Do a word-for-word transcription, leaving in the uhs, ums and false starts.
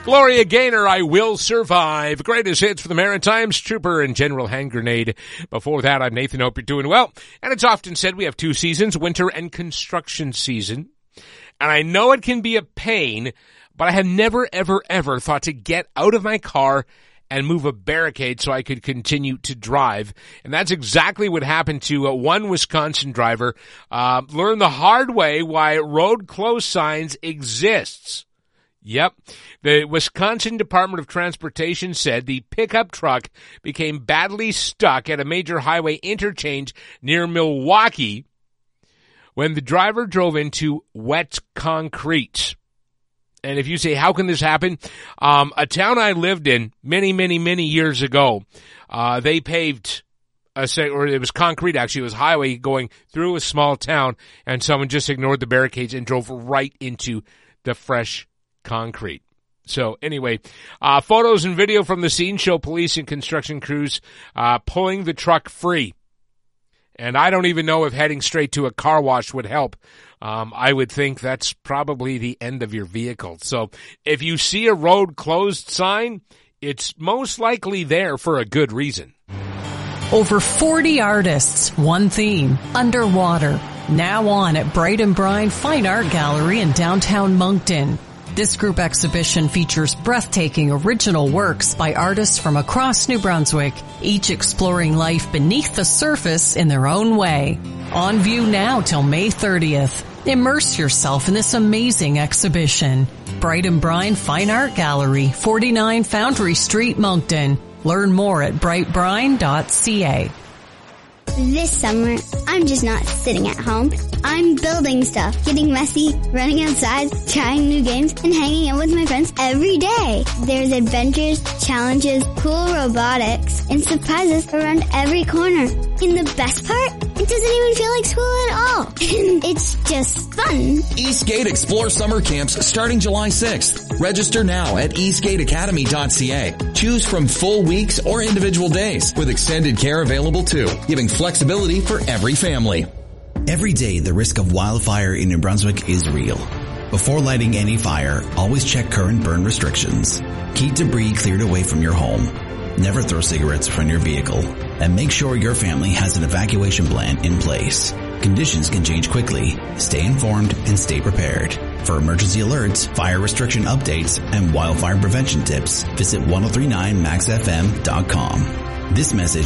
Gloria Gaynor, I Will Survive. Greatest hits for the Maritimes, Trooper and General Hand Grenade. Before that, I'm Nathan. Hope you're doing well. And it's often said we have two seasons, winter and construction season. And I know it can be a pain, but I have never, ever, ever thought to get out of my car and move a barricade so I could continue to drive. And that's exactly what happened to uh, one Wisconsin driver. Uh, learned the hard way why road closed signs exists. Yep. The Wisconsin Department of Transportation said the pickup truck became badly stuck at a major highway interchange near Milwaukee when the driver drove into wet concrete. And if you say, how can this happen? Um, a town I lived in many, many, many years ago, uh, they paved a, or it was concrete actually, it was highway going through a small town, and someone just ignored the barricades and drove right into the fresh concrete. So anyway, uh, photos and video from the scene show police and construction crews, uh, pulling the truck free. And I don't even know if heading straight to a car wash would help. Um, I would think that's probably the end of your vehicle. So if you see a road closed sign, it's most likely there for a good reason. Over forty artists, one theme, underwater. Now on at Bright and Brine Fine Art Gallery in downtown Moncton. This group exhibition features breathtaking original works by artists from across New Brunswick, each exploring life beneath the surface in their own way. On view now till May thirtieth. Immerse yourself in this amazing exhibition. Bright and Brine Fine Art Gallery, forty-nine Foundry Street, Moncton. Learn more at bright brine dot c a. This summer, I'm just not sitting at home. I'm building stuff, getting messy, running outside, trying new games, and hanging out with my friends every day. There's adventures, challenges, cool robotics, and surprises around every corner. And the best part? It doesn't even feel like school at all. It's just fun. Eastgate Explore Summer Camps starting July sixth. Register now at eastgate academy dot c a. Choose from full weeks or individual days with extended care available too, giving flexibility for every family. Every day, the risk of wildfire in New Brunswick is real. Before lighting any fire, always check current burn restrictions. Keep debris cleared away from your home. Never throw cigarettes from your vehicle. And make sure your family has an evacuation plan in place. Conditions can change quickly. Stay informed and stay prepared. For emergency alerts, fire restriction updates, and wildfire prevention tips, visit ten thirty-nine max f m dot com. This message